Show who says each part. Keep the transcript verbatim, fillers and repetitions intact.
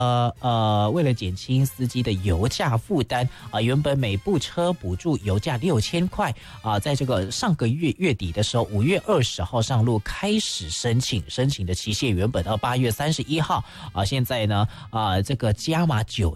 Speaker 1: 呃呃，为了减轻司机的油价负担啊、呃，原本每部车补助油价六千块啊，在这个上个月月底的时候，五月二十号上路开始申请，申请的期限原本到八月三十一号啊，现在呢啊、呃，这个加码九